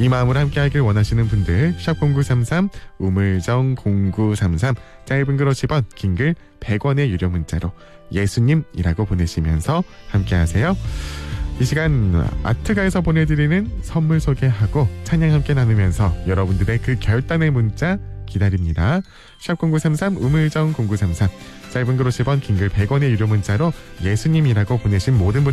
이 마음으로 함께하길 원하시는 분들 샵0933 우물정 0933 짧은 글 50원 긴 글 100원의 유료 문자로 예수님이라고 보내시면서 함께하세요. 이 시간 아트가에서 보내드리는 선물 소개하고 찬양 함께 나누면서 여러분들의 그 결단의 문자 기다립니다. 샵0933 우물정 0933 짧은 글 50원 긴 글 100원의 유료 문자로 예수님이라고 보내신 모든 분들